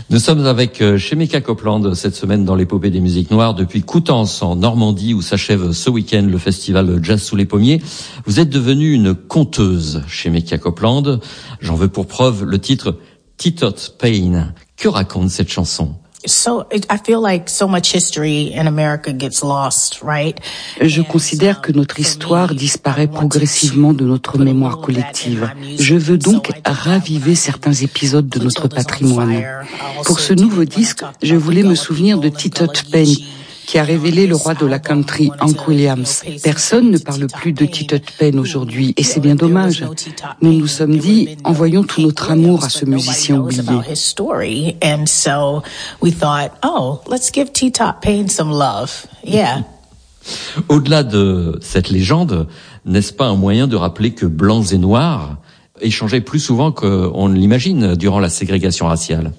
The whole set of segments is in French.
Nous sommes avec Shemekia Copeland cette semaine dans l'épopée des musiques noires depuis Coutances en Normandie où s'achève ce week-end le festival Jazz sous les pommiers. Vous êtes devenue une conteuse, Shemekia Copeland. J'en veux pour preuve le titre T-Tot Pain. Que raconte cette chanson? Je considère que notre histoire disparaît progressivement de notre mémoire collective. Je veux donc raviver certains épisodes de notre patrimoine. Pour ce nouveau disque, je voulais me souvenir de T-Tot Pain, qui a révélé le roi de la country, Hank Williams. Personne ne parle plus de T-Tot Pain aujourd'hui, et c'est bien dommage. Nous nous sommes dit, envoyons tout notre amour à ce musicien oublié. Au-delà de cette légende, n'est-ce pas un moyen de rappeler que blancs et noirs échangeaient plus souvent qu'on ne l'imagine durant la ségrégation raciale?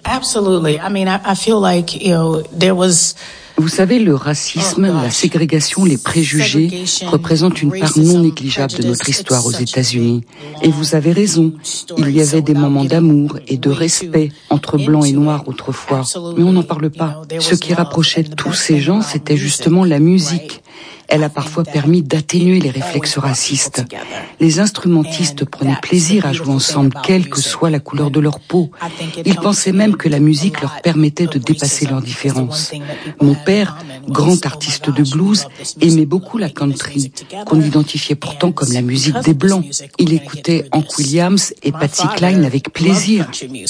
Vous savez, le racisme, la ségrégation, les préjugés représentent une part non négligeable de notre histoire aux États-Unis. Et vous avez raison, il y avait des moments d'amour et de respect entre blancs et noirs autrefois, mais on n'en parle pas. Ce qui rapprochait tous ces gens, c'était justement la musique. Elle a parfois permis d'atténuer les réflexes racistes. Les instrumentistes prenaient plaisir à jouer ensemble, quelle que soit la couleur de leur peau. Ils pensaient même que la musique leur permettait de dépasser leurs différences. Mon père, grand artiste de blues, aimait beaucoup la country, qu'on identifiait pourtant comme la musique des Blancs. Il écoutait Hank Williams et Patsy Cline avec plaisir.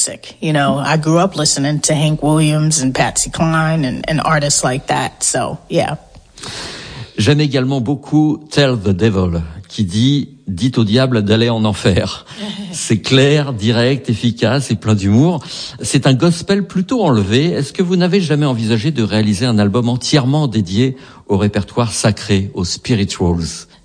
J'aime également beaucoup Tell the Devil, qui dit « Dites au diable d'aller en enfer ». C'est clair, direct, efficace et plein d'humour. C'est un gospel plutôt enlevé. Est-ce que vous n'avez jamais envisagé de réaliser un album entièrement dédié au répertoire sacré, aux spirituals ?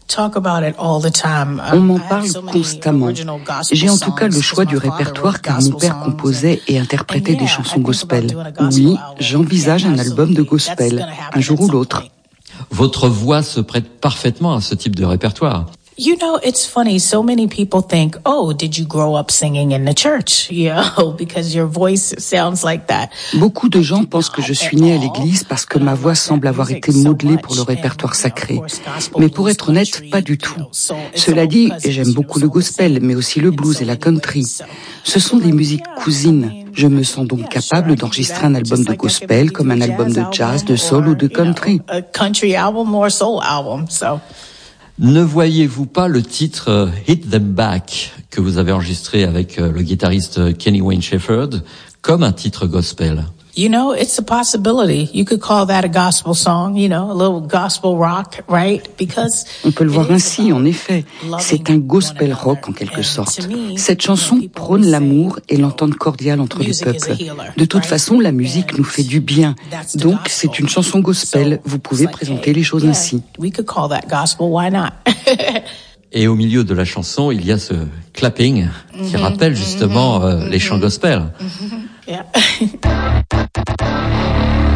On m'en parle constamment. J'ai en tout cas le choix du répertoire car mon père composait et interprétait des chansons gospel. Oui, j'envisage un album de gospel, un jour ou l'autre. Votre voix se prête parfaitement à ce type de répertoire. You know, it's funny. So many people think, "Oh, did you grow up singing in the church?" Because your voice sounds like that. Beaucoup de gens pensent que je suis née à l'église parce que ma voix semble avoir été modelée pour le répertoire sacré. Mais pour être honnête, pas du tout. Cela dit, j'aime beaucoup le gospel, mais aussi le blues et la country. Ce sont des musiques cousines. Je me sens donc capable d'enregistrer un album de gospel comme un album de jazz, de soul ou de country. A country album or soul album, so. Ne voyez-vous pas le titre Hit Them Back que vous avez enregistré avec le guitariste Kenny Wayne Shepherd comme un titre gospel? You know, it's a possibility. You could call that a gospel song, a little gospel rock, right? Because on peut le voir ainsi, en effet. C'est un gospel rock en quelque sorte. Cette chanson prône l'amour et l'entente cordiale entre les peuples. De toute façon, la musique nous fait du bien. Donc, c'est une chanson gospel. Vous pouvez présenter les choses ainsi. We could call that gospel, why not? Et au milieu de la chanson, il y a ce clapping qui rappelle justement les chants gospel. Yeah.